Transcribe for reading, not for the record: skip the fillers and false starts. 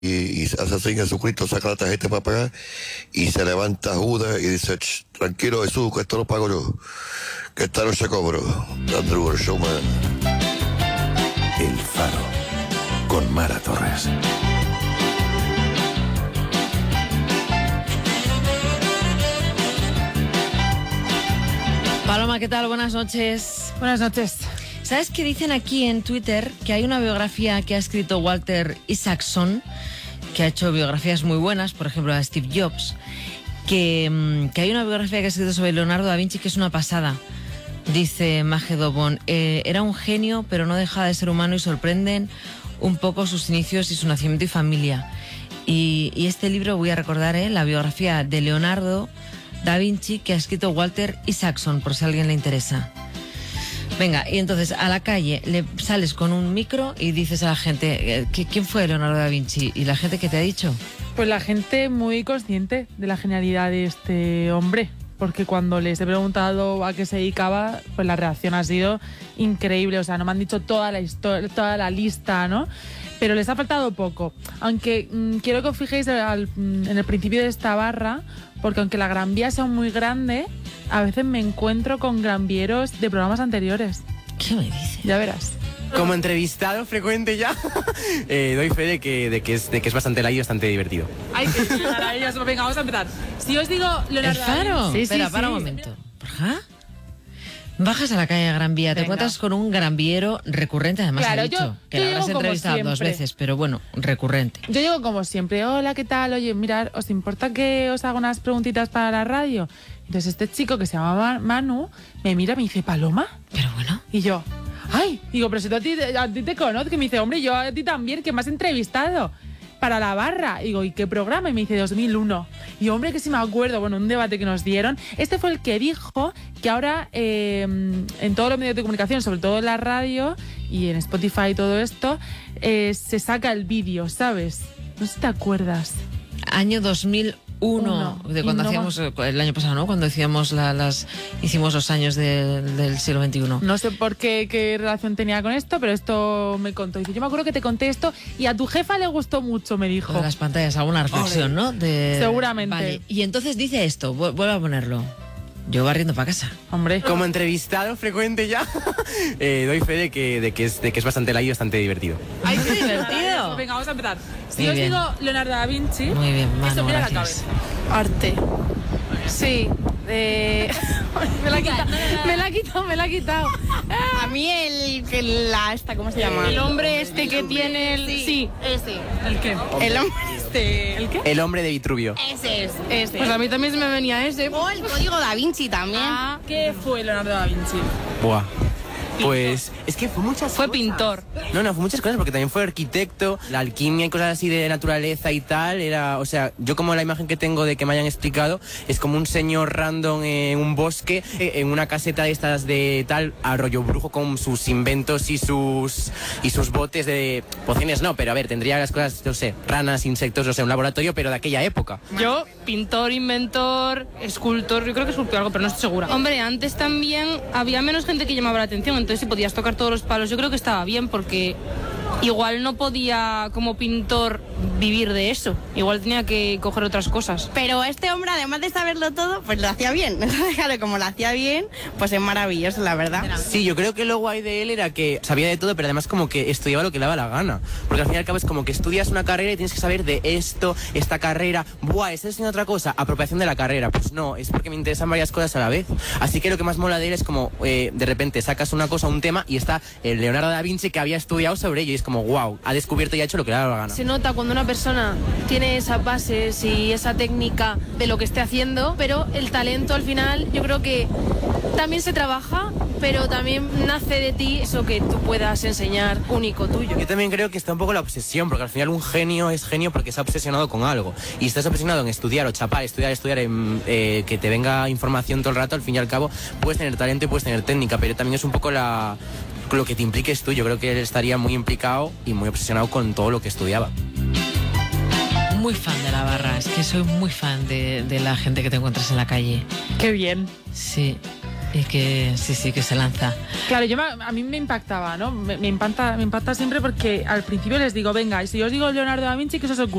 y hace así, Jesucristo saca la tarjeta para pagar y se levanta Judas y dice: tranquilo Jesús, que esto lo pago yo, que esta noche cobro. Andrew Showman. El Faro, con Mara Torres. Paloma, ¿qué tal? Buenas noches. Buenas noches. ¿Sabes qué dicen aquí en Twitter? Que hay una biografía que ha escrito Walter Isaacson, que ha hecho biografías muy buenas, por ejemplo, a Steve Jobs, que hay una biografía que ha escrito sobre Leonardo da Vinci que es una pasada. Dice Mage Dobon, era un genio, pero no dejaba de ser humano y sorprenden un poco sus inicios y su nacimiento y familia. Y este libro voy a recordar, la biografía de Leonardo da Vinci que ha escrito Walter Isaacson, por si a alguien le interesa. Venga, y entonces a la calle le sales con un micro y dices a la gente, ¿quién fue Leonardo da Vinci? ¿Y la gente qué te ha dicho? Pues la gente muy consciente de la genialidad de este hombre, porque cuando les he preguntado a qué se dedicaba, pues la reacción ha sido increíble. O sea, no me han dicho toda la historia, toda la lista, ¿no? Pero les ha faltado poco. Aunque quiero que os fijéis en el principio de esta barra, porque aunque la Gran Vía sea muy grande, a veces me encuentro con granvieros de programas anteriores. ¿Qué me dices? Ya verás. Como entrevistado frecuente ya, doy fe de que es bastante light y bastante divertido. Ay, qué maravilloso. Venga, vamos a empezar. Si os digo Leonardo ¿El Faro? da Vinci... Espera, para un momento. ¿Porja? Bajas a la calle Gran Vía, te encuentras con un granviero recurrente, además Claro, ha dicho que yo la habrás llego como entrevistado dos siempre. veces, pero bueno, recurrente. Yo llego como siempre, hola, ¿qué tal? Oye, mirad, ¿os importa que os haga unas preguntitas para la radio? Entonces este chico que se llama Manu me mira y me dice, ¿Paloma? Pero bueno. Y yo, ay, digo, pero si a ti te conozco. Y me dice, hombre, yo a ti también, que me has entrevistado para la barra. Y digo, ¿y qué programa? Y me dice 2001. Y hombre, que sí me acuerdo, bueno, un debate que nos dieron. Este fue el que dijo que ahora en todos los medios de comunicación, sobre todo en la radio y en Spotify y todo esto, se saca el vídeo, ¿sabes? No sé si te acuerdas. Año 2001, de cuando hacíamos, el año pasado, ¿no? Cuando hicimos hicimos los años del siglo XXI. No sé por qué relación tenía con esto, pero esto me contó. Dice, yo me acuerdo que te conté esto y a tu jefa le gustó mucho, me dijo. De las pantallas, alguna reflexión, ¿no? Seguramente. Vale. Y entonces dice esto, vuelve a ponerlo. Yo barriendo para casa. Hombre. Como entrevistado frecuente ya, doy fe de que es bastante light y bastante divertido. ¡Ay, qué divertido! Venga, vamos a empezar. Si Muy os bien. digo Leonardo da Vinci... Muy bien, Manu, eso, mira gracias. la cabeza. Arte. Sí. Me la ha quitado. A mí ¿cómo se llama? El hombre este que tiene el... Sí, ese. ¿El qué? El hombre este... ¿El qué? El hombre de Vitruvio. Ese es, ese. Pues a mí también se me venía ese. O el código da Vinci también. ¿Qué fue Leonardo da Vinci? Buah. Pues es que fue muchas Fue cosas. pintor. No, fue muchas cosas porque también fue arquitecto, la alquimia y cosas así de naturaleza y tal, o sea, yo como la imagen que tengo de que me hayan explicado es como un señor random en un bosque, en una caseta de estas de tal, a rollo brujo con sus inventos y sus botes de pociones, no, pero a ver, tendría las cosas, no sé, ranas, insectos, no sé, un laboratorio, pero de aquella época. Yo, pintor, inventor, escultor, yo creo que esculpió algo, pero no estoy segura. Hombre, antes también había menos gente que llamaba la atención, entonces si podías tocar todos los palos, yo creo que estaba bien, porque igual no podía como pintor vivir de eso, igual tenía que coger otras cosas. Pero este hombre, además de saberlo todo, pues lo hacía bien. Entonces, claro, como lo hacía bien, pues es maravilloso, la verdad. Sí, yo creo que lo guay de él era que sabía de todo, pero además como que estudiaba lo que le daba la gana. Porque al fin y al cabo es como que estudias una carrera y tienes que saber de esto, esta carrera. Buah, ¿estás haciendo otra cosa? Apropiación de la carrera. Pues no, es porque me interesan varias cosas a la vez. Así que lo que más mola de él es como de repente sacas una cosa, un tema y está el Leonardo da Vinci que había estudiado sobre ello y es como wow, ha descubierto y ha hecho lo que le da la gana. Se nota cuando una persona tiene esas bases y esa técnica de lo que esté haciendo, pero el talento al final yo creo que también se trabaja, pero también nace de ti eso que tú puedas enseñar único tuyo. Yo también creo que está un poco la obsesión, porque al final un genio es genio porque está obsesionado con algo. Y si estás obsesionado en estudiar o chapar, estudiar, que te venga información todo el rato, al fin y al cabo puedes tener talento y puedes tener técnica, pero también es un poco lo que te impliques tú. Yo creo que él estaría muy implicado y muy obsesionado con todo lo que estudiaba. Muy fan de la barra, es que soy muy fan de la gente que te encuentras en la calle. Qué bien. Sí. Y que sí, que se lanza. Claro, a mí me impactaba, ¿no? Me impacta siempre porque al principio les digo, venga, y si yo os digo Leonardo da Vinci, ¿qué se os ocurre?